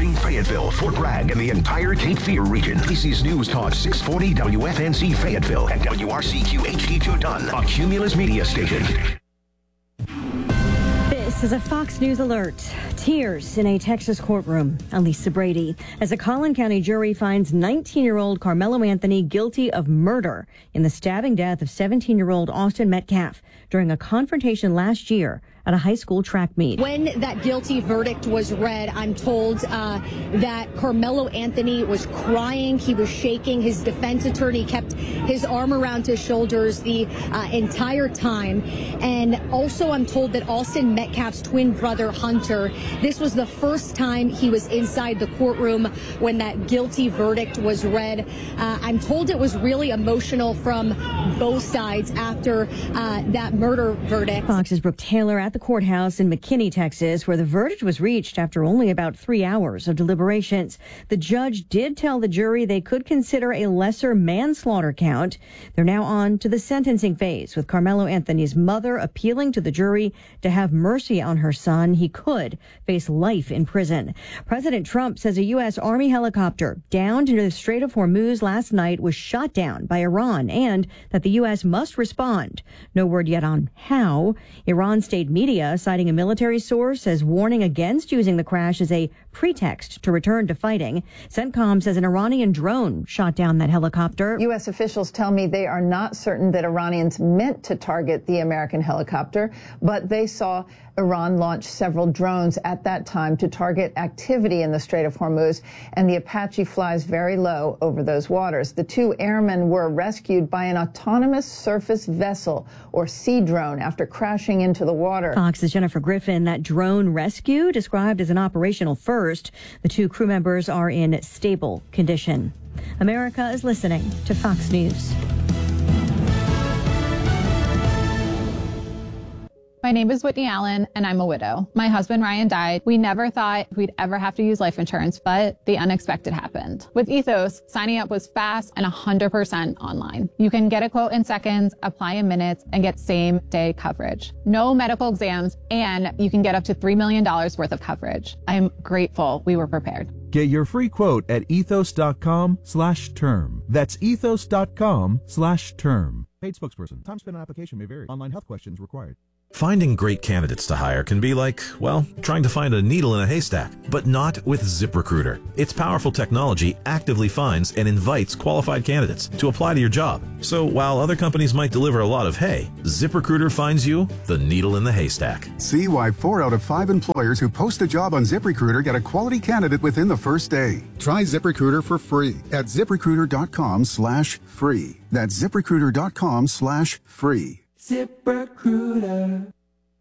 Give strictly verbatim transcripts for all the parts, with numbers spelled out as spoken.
serving Fayetteville, Fort Bragg, and the entire Cape Fear region. A C's News Talk six forty W F N C Fayetteville and W R C Q H D two Dunn, a Cumulus Media station. This is a Fox News alert. Tears in a Texas courtroom. Lisa Brady, as a Collin County jury finds nineteen-year-old Carmelo Anthony guilty of murder in the stabbing death of seventeen-year-old Austin Metcalf during a confrontation last year at a high school track meet. When that guilty verdict was read, I'm told uh, that Carmelo Anthony was crying. He was shaking. His defense attorney kept his arm around his shoulders the uh, entire time. And also I'm told that Austin Metcalf's twin brother, Hunter, this was the first time he was inside the courtroom when that guilty verdict was read. Uh, I'm told it was really emotional from both sides after uh, that murder verdict. Fox's Brooke Taylor at the courthouse in McKinney, Texas, where the verdict was reached after only about three hours of deliberations. The judge did tell the jury they could consider a lesser manslaughter count. They're now on to the sentencing phase, with Carmelo Anthony's mother appealing to the jury to have mercy on her son. He could face life in prison. President Trump says a U S. Army helicopter downed near the Strait of Hormuz last night was shot down by Iran, and that the U S must respond. No word yet on how. Iran state media, citing a military source, as warning against using the crash as a pretext to return to fighting. CENTCOM says an Iranian drone shot down that helicopter. U S officials tell me they are not certain that Iranians meant to target the American helicopter, but they saw Iran launch several drones at that time to target activity in the Strait of Hormuz, and the Apache flies very low over those waters. The two airmen were rescued by an autonomous surface vessel, or sea drone, after crashing into the water. Fox's Jennifer Griffin. That drone rescue, described as an operational first. The two crew members are in stable condition. America is listening to Fox News. My name is Whitney Allen, and I'm a widow. My husband, Ryan, died. We never thought we'd ever have to use life insurance, but the unexpected happened. With Ethos, signing up was fast and one hundred percent online. You can get a quote in seconds, apply in minutes, and get same-day coverage. No medical exams, and you can get up to three million dollars worth of coverage. I'm grateful we were prepared. Get your free quote at ethos.com slash term. That's ethos.com slash term. Paid spokesperson. Time spent on application may vary. Online health questions required. Finding great candidates to hire can be like, well, trying to find a needle in a haystack, but not with ZipRecruiter. Its powerful technology actively finds and invites qualified candidates to apply to your job. So while other companies might deliver a lot of hay, ZipRecruiter finds you the needle in the haystack. See why four out of five employers who post a job on ZipRecruiter get a quality candidate within the first day. Try ZipRecruiter for free at ZipRecruiter.com slash free. That's ZipRecruiter.com slash free. ZipRecruiter.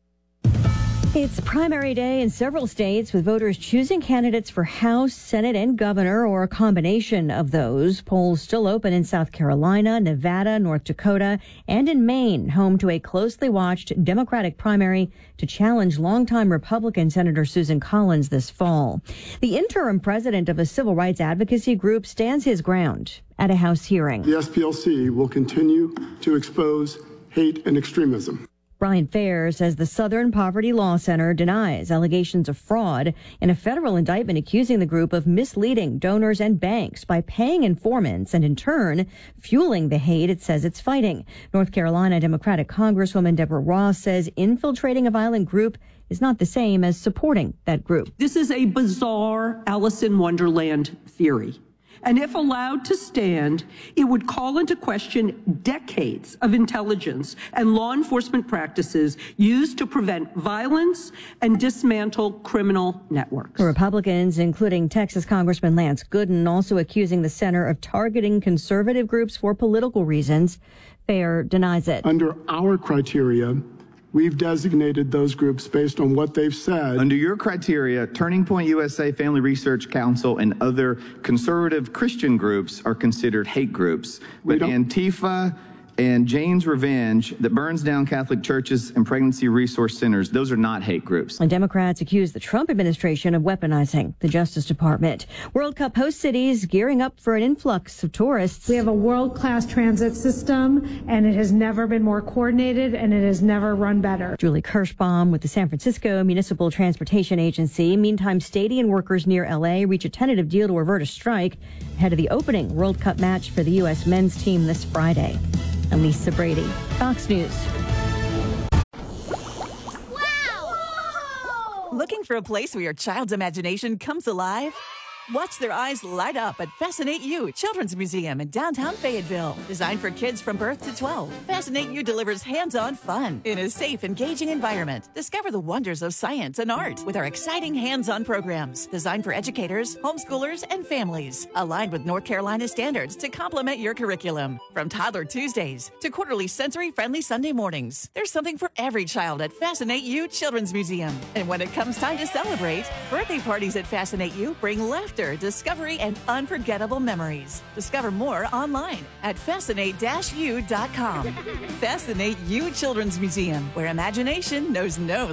It's primary day in several states, with voters choosing candidates for House, Senate, and governor, or a combination of those. Polls still open in South Carolina, Nevada, North Dakota, and in Maine, home to a closely watched Democratic primary to challenge longtime Republican Senator Susan Collins this fall. The interim president of a civil rights advocacy group stands his ground at a House hearing. The S P L C will continue to expose hate and extremism. Brian Fair says the Southern Poverty Law Center denies allegations of fraud in a federal indictment accusing the group of misleading donors and banks by paying informants and in turn fueling the hate it says it's fighting. North Carolina Democratic Congresswoman Deborah Ross says infiltrating a violent group is not the same as supporting that group. This is a bizarre Alice in Wonderland theory. And if allowed to stand, it would call into question decades of intelligence and law enforcement practices used to prevent violence and dismantle criminal networks. Republicans, including Texas Congressman Lance Gooden, also accusing the center of targeting conservative groups for political reasons. Fair denies it. Under our criteria, we've designated those groups based on what they've said. Under your criteria, Turning Point U S A, Family Research Council, and other conservative Christian groups are considered hate groups. But Antifa and Jane's Revenge that burns down Catholic churches and pregnancy resource centers. Those are not hate groups. And Democrats accuse the Trump administration of weaponizing the Justice Department. World Cup host cities gearing up for an influx of tourists. We have a world-class transit system, and it has never been more coordinated, and it has never run better. Julie Kirschbaum with the San Francisco Municipal Transportation Agency. Meantime, stadium workers near L A reach a tentative deal to avert a strike ahead of the opening World Cup match for the U S men's team this Friday. I'm Lisa Brady, Fox News. Wow! Looking for a place where your child's imagination comes alive? Watch their eyes light up at Fascinate You Children's Museum in downtown Fayetteville. Designed for kids from birth to twelve, Fascinate You delivers hands-on fun in a safe, engaging environment. Discover the wonders of science and art with our exciting hands-on programs designed for educators, homeschoolers, and families. Aligned with North Carolina standards to complement your curriculum. From Toddler Tuesdays to quarterly sensory-friendly Sunday mornings, there's something for every child at Fascinate You Children's Museum. And when it comes time to celebrate, birthday parties at Fascinate You bring laughter, discovery, and unforgettable memories. Discover more online at fascinate dash u dot com. Fascinate You Children's Museum, where imagination knows no